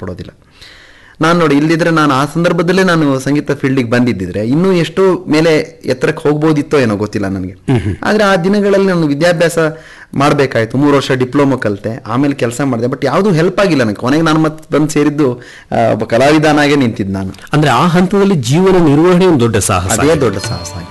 ಇಷ್ಟಪಡೋದಿಲ್ಲ. ನಾನು ನೋಡಿ ಇಲ್ಲಿದ್ರೆ ನಾನು ಆ ಸಂದರ್ಭದಲ್ಲೇ ನಾನು ಸಂಗೀತ ಫೀಲ್ಡಿಗೆ ಬಂದಿದ್ದಿದ್ರೆ ಇನ್ನೂ ಎಷ್ಟೋ ಮೇಲೆ ಎತ್ತರಕ್ಕೆ ಹೋಗ್ಬೋದಿತ್ತೋ ಏನೋ ಗೊತ್ತಿಲ್ಲ ನನಗೆ. ಆದರೆ ಆ ದಿನಗಳಲ್ಲಿ ನಾನು ವಿದ್ಯಾಭ್ಯಾಸ ಮಾಡಬೇಕಾಯ್ತು. 3 ವರ್ಷ ಡಿಪ್ಲೊಮಾ ಕಲಿತೆ, ಆಮೇಲೆ ಕೆಲಸ ಮಾಡಿದೆ. ಬಟ್ ಯಾವುದೂ ಹೆಲ್ಪ್ ಆಗಿಲ್ಲ ನನಗೆ. ಕೊನೆಗೆ ನಾನು ಮತ್ತೆ ಬಂದು ಸೇರಿದ್ದು ಒಬ್ಬ ಕಲಾವಿದನಾಗೆ ನಿಂತಿದ್ದು ನಾನು. ಅಂದ್ರೆ ಆ ಹಂತದಲ್ಲಿ ಜೀವನ ನಿರ್ವಹಣೆ ಒಂದು ದೊಡ್ಡ ಸಾಹಸ, ಅದೇ ದೊಡ್ಡ ಸಾಹಸ ಆಗಿದೆ.